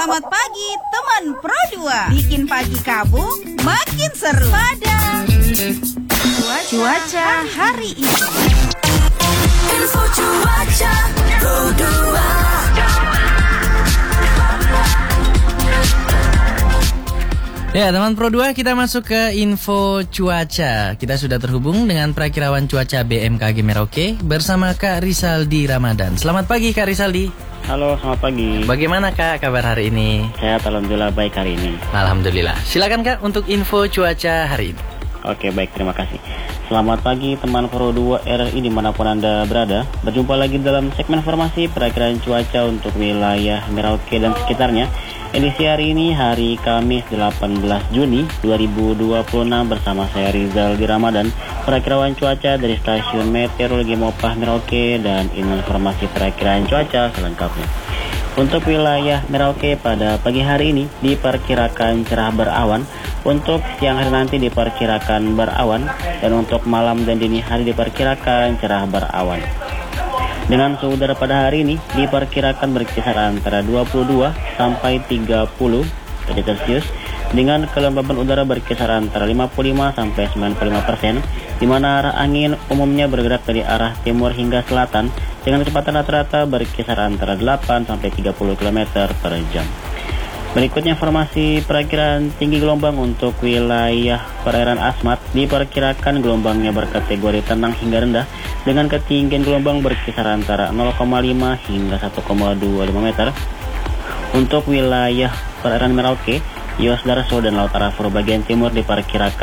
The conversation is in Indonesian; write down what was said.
Selamat pagi teman Pro 2. Bikin pagi kamu makin seru pada cuaca hari ini. Info cuaca Pro 2. Ya, teman Pro 2, kita masuk ke info cuaca. Kita sudah terhubung dengan Prakirawan Cuaca BMKG Merauke bersama Kak Rizaldi Ramadan. Selamat pagi Kak Rizaldi. Halo, selamat pagi. Bagaimana Kak kabar hari ini? Sehat, alhamdulillah baik hari ini. Alhamdulillah. Silakan Kak untuk info cuaca hari ini. Oke, baik, terima kasih. Selamat pagi teman Pro 2 RRI dimanapun Anda berada. Berjumpa lagi dalam segmen informasi perakiraan cuaca untuk wilayah Merauke dan sekitarnya. Edisi hari ini hari Kamis 18 Juni 2026 bersama saya Rizaldi Ramadan, perakirawan cuaca dari Stasiun Meteorologi Mopah Merauke, dan informasi perakiraan cuaca selengkapnya. Untuk wilayah Merauke pada pagi hari ini diperkirakan cerah berawan, untuk siang hari nanti diperkirakan berawan, dan untuk malam dan dini hari diperkirakan cerah berawan. Dengan suhu udara pada hari ini diperkirakan berkisar antara 22 sampai 30 derajat Celcius, dengan kelembaban udara berkisar antara 55 sampai 95%, di mana arah angin umumnya bergerak dari arah timur hingga selatan dengan kecepatan rata-rata berkisar antara 8 sampai 30 km per jam. Berikutnya informasi perakiraan tinggi gelombang untuk wilayah perairan Asmat. Diperkirakan gelombangnya berkategori tenang hingga rendah dengan ketinggian gelombang berkisar antara 0,5 hingga 1,25 meter. Untuk wilayah perairan Merauke, Yos Darso dan Laut Arafura bagian timur diperkirakan